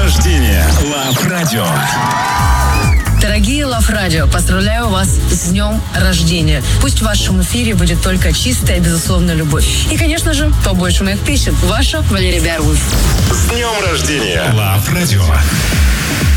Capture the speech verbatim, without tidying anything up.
рождения, Love Radio. Дорогие Love Radio, поздравляю вас с днем рождения. Пусть в вашем эфире будет только чистая, безусловная любовь. И, конечно же, побольше моих песен. Ваша Валерия Беарвульф. С днем рождения, Love Radio.